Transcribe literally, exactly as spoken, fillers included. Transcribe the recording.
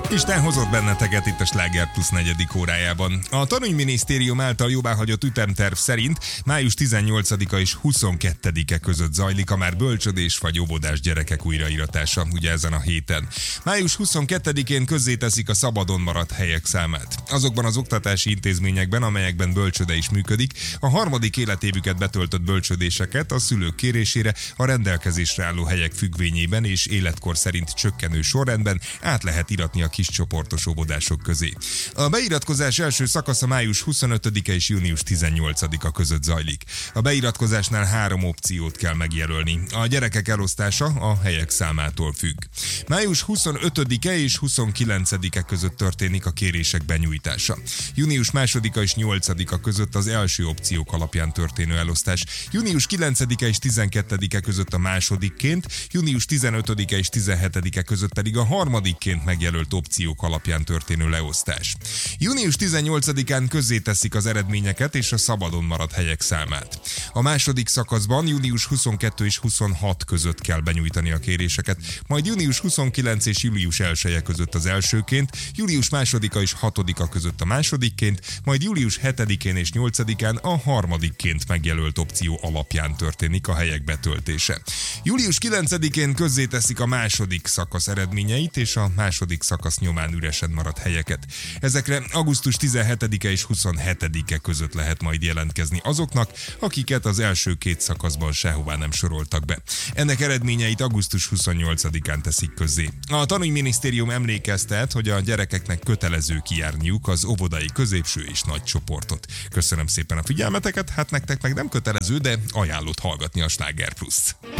Isten hozott benneteket itt a Sláger Plusz negyedik órájában. A Tanügyminisztérium által jóváhagyott ütemterv szerint május tizennyolcadika és huszonkettedike között zajlik a már bölcsödés vagy óvodás gyerekek újraíratása, ugye ezen a héten. május huszonkettedikén közzéteszik a szabadon maradt helyek számát. Azokban az oktatási intézményekben, amelyekben bölcsöde is működik, a harmadik életévüket betöltött bölcsödéseket a szülők kérésére a rendelkezésre álló helyek függvényében és életkor szerint csökkenő sorrendben át lehet iratni a kiscsoportos óvodások közé. A beiratkozás első szakasza május huszonötödike és június tizennyolcadika között zajlik. A beiratkozásnál három opciót kell megjelölni. A gyerekek elosztása a helyek számától függ. május huszonötödike és huszonkilencedike között történik a kérések benyújtása. Június másodika és nyolcadika között az első opciók alapján történő elosztás. Június kilencedike és tizenkettedike között a másodikként, június tizenötödike és tizenhetedike között pedig a harmadikként megjelölt opciók alapján történő leosztás. Június tizennyolcadikán közzéteszik az eredményeket és a szabadon maradt helyek számát. A második szakaszban június huszonkettő és huszonhat között kell benyújtani a kéréseket, majd június huszonkilenc és július elseje között az elsőként, július másodika és hatodika között a másodikként, majd július hetedikén és nyolcadikán a harmadikként megjelölt opció alapján történik a helyek betöltése. július kilencedikén közzéteszik a második szakasz eredményeit és a második szakasz nyomán üresen maradt helyeket. Ezekre augusztus tizenhetedike és huszonhetedike között lehet majd jelentkezni azoknak, akiket az első két szakaszban sehová nem soroltak be. Ennek eredményeit augusztus huszonnyolcadikán teszik közzé. A Tanügyminisztérium emlékeztet, hogy a gyerekeknek kötelező kijárniuk az óvodai középső és nagy csoportot. Köszönöm szépen a figyelmeteket, hát nektek meg nem kötelező, de ajánlott hallgatni a Sláger Pluszt.